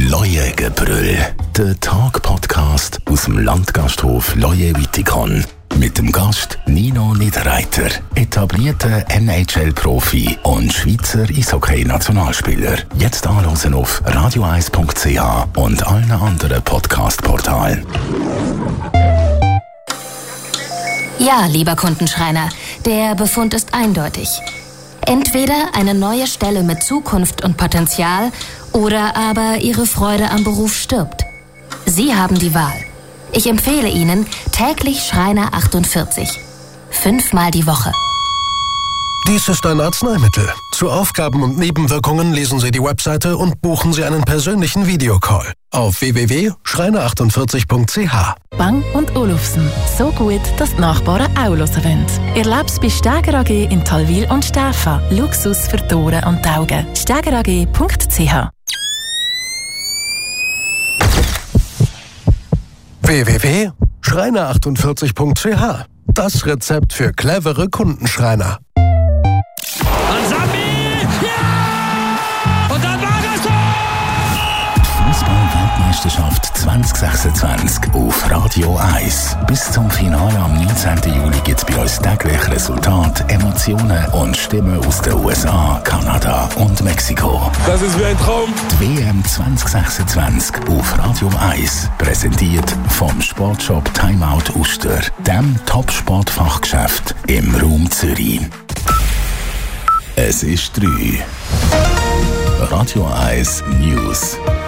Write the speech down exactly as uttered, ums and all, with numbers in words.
Leuengebrüll, der Tag-Podcast aus dem Landgasthof Leue-Wittikon. Mit dem Gast Nino Niederreiter, etablierter N H L-Profi und Schweizer Eishockey-Nationalspieler. Jetzt anhören auf radio eis punkt c h und allen anderen Podcast-Portalen. Ja, lieber Kundenschreiner, der Befund ist eindeutig. Entweder eine neue Stelle mit Zukunft und Potenzial oder aber Ihre Freude am Beruf stirbt. Sie haben die Wahl. Ich empfehle Ihnen täglich Schreiner achtundvierzig. Fünfmal die Woche. Dies ist ein Arzneimittel. Zu Aufgaben und Nebenwirkungen lesen Sie die Webseite und buchen Sie einen persönlichen Videocall auf w w w punkt schreiner achtundvierzig punkt c h. Bang und Olufsen. So gut, dass die Nachbarn auch hören wollen. Erleb's bei Steger A G in Talwil und Stäfa. Luxus für die Ohren und die Augen. steger a g punkt c h. w w w punkt schreiner achtundvierzig punkt c h. Das Rezept für clevere Kundenschreiner. Fußball-Weltmeisterschaft zwanzig sechsundzwanzig auf Radio eins. Bis zum Finale am neunzehnten Juli gibt es bei uns täglich Resultate, Emotionen und Stimmen aus den U S A, Kanada und Mexiko. Das ist wie ein Traum. Die W M zwanzig sechsundzwanzig auf Radio eins. Präsentiert vom Sportshop Timeout Uster, dem Top-Sportfachgeschäft im Raum Zürich. Es ist drei. Radio eins News.